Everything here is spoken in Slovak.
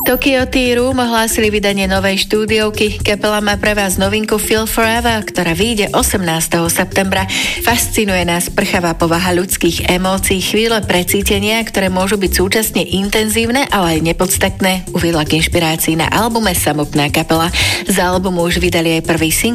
Tokyo Tea Room ohlásili vydanie novej štúdiovky. Kapela má pre vás novinku Feel Forever, ktorá vyjde 18. septembra. Fascinuje nás prchavá povaha ľudských emócií, chvíle precítenia, ktoré môžu byť súčasne intenzívne, ale aj nepodstatné, uviedla k inšpirácii na albume samotná kapela. Z albumu už vydali aj prvý single